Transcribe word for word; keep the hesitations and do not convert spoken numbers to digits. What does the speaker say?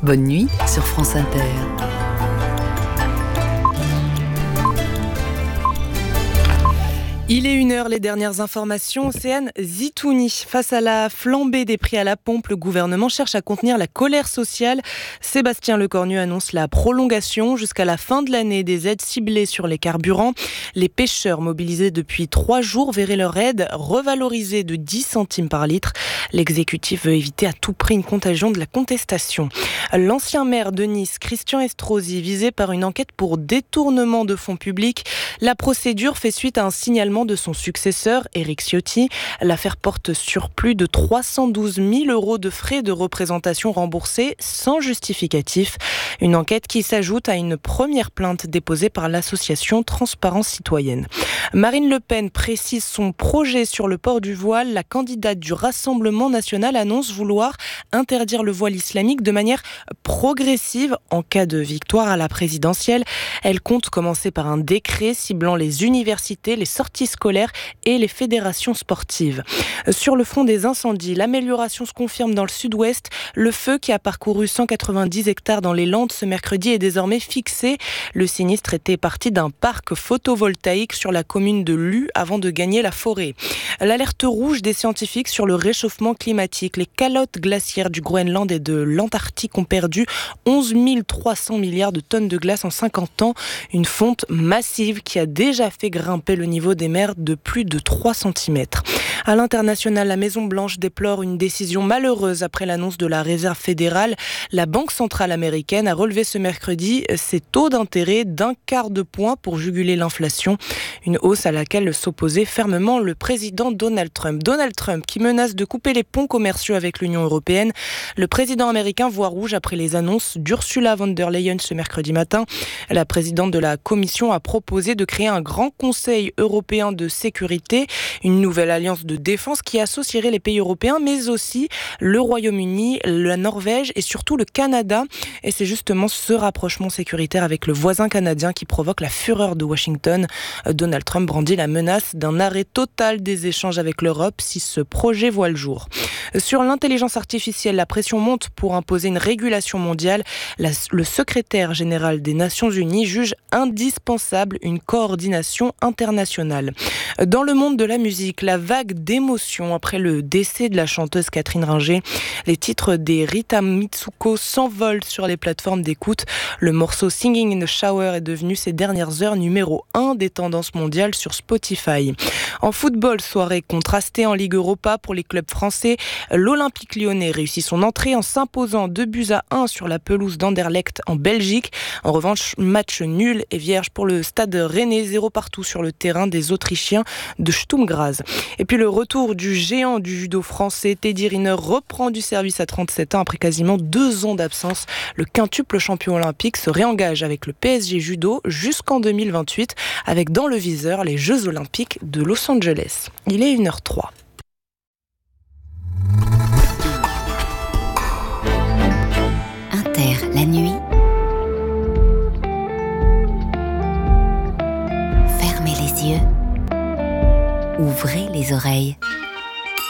Bonne nuit sur France Inter. Il est une heure, les dernières informations. Océane Zitouni. Face à la flambée des prix à la pompe, le gouvernement cherche à contenir la colère sociale. Sébastien Lecornu annonce la prolongation jusqu'à la fin de l'année des aides ciblées sur les carburants. Les pêcheurs mobilisés depuis trois jours verraient leur aide revalorisée de dix centimes par litre. L'exécutif veut éviter à tout prix une contagion de la contestation. L'ancien maire de Nice, Christian Estrosi, visé par une enquête pour détournement de fonds publics. La procédure fait suite à un signalement de son successeur, Éric Ciotti. L'affaire porte sur plus de trois cent douze mille euros de frais de représentation remboursés sans justificatif. Une enquête qui s'ajoute à une première plainte déposée par l'association Transparence Citoyenne. Marine Le Pen précise son projet sur le port du voile. La candidate du Rassemblement national annonce vouloir interdire le voile islamique de manière progressive en cas de victoire à la présidentielle. Elle compte commencer par un décret ciblant les universités, les sorties scolaires et les fédérations sportives. Sur le front des incendies, l'amélioration se confirme dans le sud-ouest. Le feu qui a parcouru cent quatre-vingt-dix hectares dans les Landes ce mercredi est désormais fixé. Le sinistre était parti d'un parc photovoltaïque sur la commune de Lue avant de gagner la forêt. L'alerte rouge des scientifiques sur le réchauffement climatique. Les calottes glaciaires du Groenland et de l'Antarctique ont perdu onze mille trois cents milliards de tonnes de glace en cinquante ans. Une fonte massive qui a déjà fait grimper le niveau des mers de plus de trois centimètres. À l'international, la Maison-Blanche déplore une décision malheureuse après l'annonce de la Réserve fédérale. La Banque centrale américaine a relevé ce mercredi ses taux d'intérêt d'un quart de point pour juguler l'inflation. Une hausse à laquelle s'opposait fermement le président Donald Trump. Donald Trump qui menace de couper les ponts commerciaux avec l'Union européenne. Le président américain voit rouge après les annonces d'Ursula von der Leyen ce mercredi matin. La présidente de la Commission a proposé de créer un grand conseil européen de sécurité, une nouvelle alliance de défense qui associerait les pays européens, mais aussi le Royaume-Uni, la Norvège et surtout le Canada. Et c'est justement ce rapprochement sécuritaire avec le voisin canadien qui provoque la fureur de Washington. Donald Trump brandit la menace d'un arrêt total des échanges avec l'Europe si ce projet voit le jour. Sur l'intelligence artificielle, la pression monte pour imposer une régulation mondiale. La, le secrétaire général des Nations Unies juge indispensable une coordination internationale. Dans le monde de la musique, la vague d'émotions après le décès de la chanteuse Catherine Ringer. Les titres des Rita Mitsuko s'envolent sur les plateformes d'écoute. Le morceau Singing in the Shower est devenu ces dernières heures numéro un des tendances mondiales sur Spotify. En football, soirée contrastée en Ligue Europa pour les clubs français. L'Olympique lyonnais réussit son entrée en s'imposant deux buts à un sur la pelouse d'Anderlecht en Belgique. En revanche, match nul et vierge pour le stade rennais, zéro partout sur le terrain des Autrichiens de Sturm Graz. Et puis le retour du géant du judo français, Teddy Riner, reprend du service à trente-sept ans après quasiment deux ans d'absence. Le quintuple champion olympique se réengage avec le P S G Judo jusqu'en deux mille vingt-huit, avec dans le viseur les Jeux Olympiques de Los Angeles. Il est une heure trois. Inter, la nuit. Fermez les yeux. Ouvrez les oreilles.